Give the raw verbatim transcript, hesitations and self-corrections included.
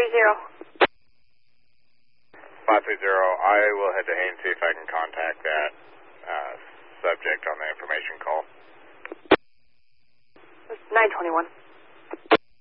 three zero. five three zero, I will head to Haines, see if I can contact that uh, subject on the information call. nine twenty-one.